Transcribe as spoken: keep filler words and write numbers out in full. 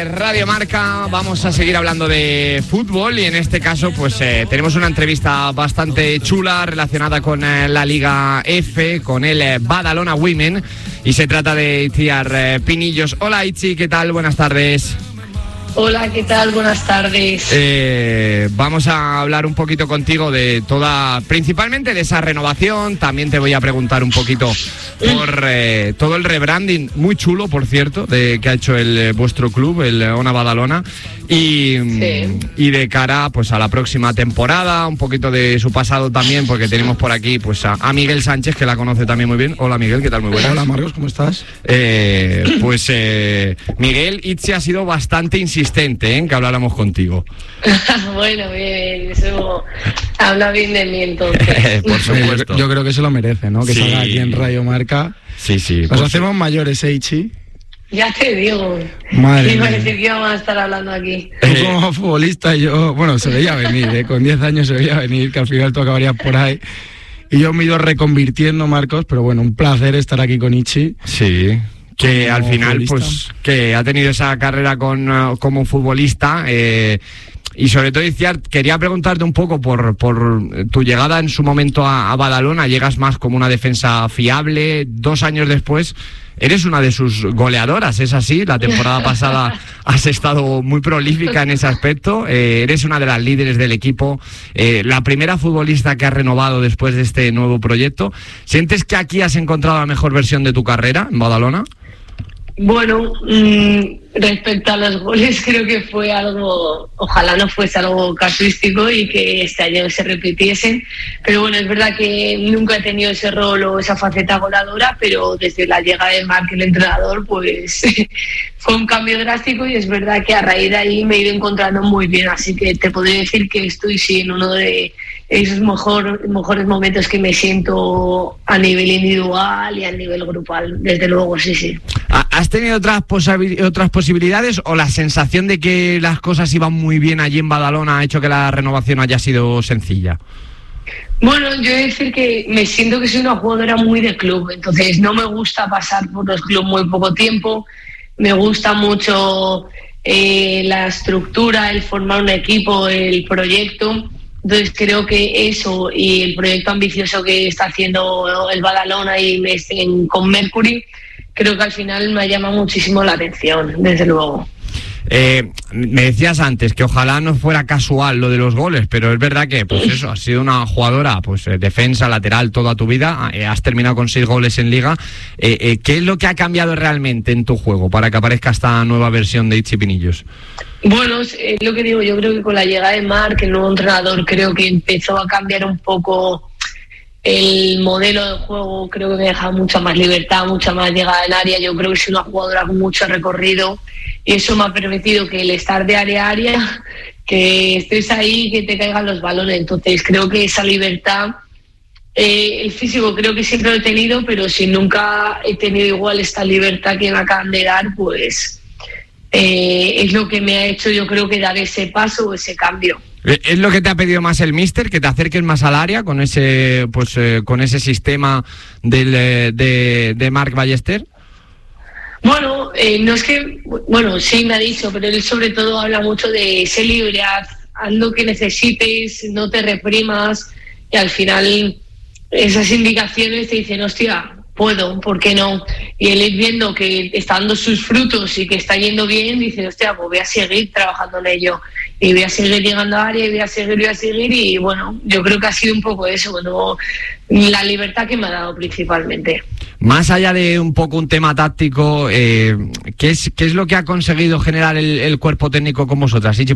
de Radio Marca vamos a seguir hablando de fútbol y en este caso pues eh, tenemos una entrevista bastante chula relacionada con eh, la Liga F, con el eh, Badalona Women, y se trata de Itziar eh, Pinillos. Hola Itzi, ¿qué tal? Buenas tardes. Hola, ¿qué tal? Buenas tardes. Eh, vamos a hablar un poquito contigo de toda, principalmente de esa renovación. También te voy a preguntar un poquito por eh, todo el rebranding, muy chulo, por cierto, de que ha hecho el eh, vuestro club, el Ona Badalona, y, sí. y de cara pues a la próxima temporada, un poquito de su pasado también, porque tenemos por aquí pues a, a Miguel Sánchez, que la conoce también muy bien. Hola Miguel, ¿qué tal? Muy buenas. Hola Marcos, ¿cómo estás? Eh, pues eh, Miguel, Itzi ha sido bastante insistente ¿eh? en que habláramos contigo. Bueno, bien, eso habla bien de mí entonces. Por supuesto. Yo creo que se lo merece, ¿no? Que sí. Salga aquí en Radio Marca. Sí, sí. Nos hacemos sí. mayores, ¿eh, Ichi? Ya te digo. Madre mía. Parece que íbamos a estar hablando aquí. Tú como futbolista, yo, bueno, se veía venir, ¿eh? Con diez años se veía venir, que al final tú acabarías por ahí. Y yo me he ido reconvirtiendo, Marcos, pero bueno, un placer estar aquí con Ichi. Sí. Que al final, futbolista. pues, que ha tenido esa carrera con, uh, como futbolista, eh, y sobre todo, Itziar, quería preguntarte un poco por, por tu llegada en su momento a, a Badalona. Llegas más como una defensa fiable, dos años después eres una de sus goleadoras, ¿es así? La temporada pasada has estado muy prolífica en ese aspecto, eh, eres una de las líderes del equipo, eh, la primera futbolista que has renovado después de este nuevo proyecto. ¿Sientes que aquí has encontrado la mejor versión de tu carrera en Badalona? Bueno, mmm, respecto a los goles, creo que fue algo, ojalá no fuese algo casuístico y que este año se repitiesen, pero bueno, es verdad que nunca he tenido ese rol o esa faceta goleadora, pero desde la llegada de Marc, el entrenador, pues fue un cambio drástico y es verdad que a raíz de ahí me he ido encontrando muy bien, así que te podría decir que estoy sí en uno de esos mejor, mejores momentos que me siento a nivel individual y a nivel grupal, desde luego, sí, sí. ¿Has tenido otras, posabil- otras posibilidades o la sensación de que las cosas iban muy bien allí en Badalona ha hecho que la renovación haya sido sencilla? Bueno, yo he de decir que me siento que soy una jugadora muy de club, entonces no me gusta pasar por los clubes muy poco tiempo, me gusta mucho eh, la estructura, el formar un equipo, el proyecto. Entonces creo que eso y el proyecto ambicioso que está haciendo el Badalona y en, con Mercury, creo que al final me llama muchísimo la atención, desde luego. Eh, me decías antes que ojalá no fuera casual lo de los goles, pero es verdad que pues eso, has sido una jugadora pues defensa, lateral toda tu vida, eh, has terminado con seis goles en Liga. Eh, eh, ¿Qué es lo que ha cambiado realmente en tu juego para que aparezca esta nueva versión de Itzi Pinillos? Bueno, es eh, lo que digo, yo creo que con la llegada de Marc, el nuevo entrenador, creo que empezó a cambiar un poco el modelo de juego, creo que me deja mucha más libertad, mucha más llegada en área. Yo creo que soy una jugadora con mucho recorrido y eso me ha permitido que el estar de área a área, que estés ahí, que te caigan los balones. Entonces creo que esa libertad, eh, el físico creo que siempre lo he tenido, pero si nunca he tenido igual esta libertad que me acaban de dar, pues eh, es lo que me ha hecho, yo creo, que dar ese paso o ese cambio. ¿Es lo que te ha pedido más el míster, que te acerques más al área con ese pues eh, con ese sistema del, de, de Marc Ballester? Bueno, eh, no es que, bueno, sí me ha dicho, pero él sobre todo habla mucho de ser libre, haz, haz lo que necesites, no te reprimas, y al final esas indicaciones te dicen, hostia, puedo, ¿por qué no? Y él ir viendo que está dando sus frutos y que está yendo bien, dice, hostia, pues voy a seguir trabajando en ello y voy a seguir llegando a área y voy a seguir, voy a seguir y bueno, yo creo que ha sido un poco eso, bueno, la libertad que me ha dado principalmente. Más allá de un poco un tema táctico, eh, ¿qué es, qué es lo que ha conseguido generar el, el cuerpo técnico con vosotras?